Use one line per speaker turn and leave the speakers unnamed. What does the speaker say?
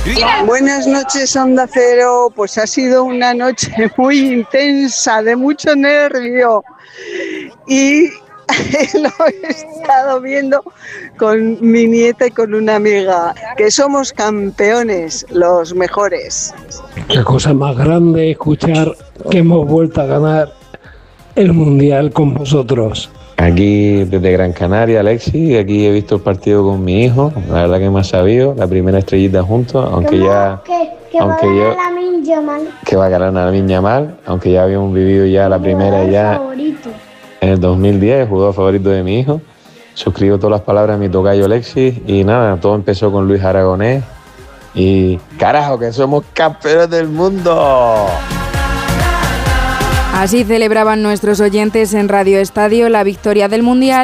Buenas noches, Onda Cero. Pues ha sido una noche muy intensa, de mucho nervio. Y lo he estado viendo con mi nieta y con una amiga, que somos campeones, los mejores.
Qué cosa más grande escuchar que hemos vuelto a ganar el Mundial con vosotros.
Aquí desde Gran Canaria, Alexis, aquí he visto el partido con mi hijo, la verdad que me ha sabido, la primera estrellita juntos, aunque ya...
Que va a ganar Lamine Yamal.
Que va a ganar Lamine Yamal, aunque ya habíamos vivido ya la primera ya
Favorito.
en el 2010, el jugador favorito de mi hijo. Suscribo todas las palabras de mi tocayo Alexis y nada, todo empezó con Luis Aragonés y carajo que somos campeones del mundo.
Así celebraban nuestros oyentes en Radio Estadio la victoria del Mundial.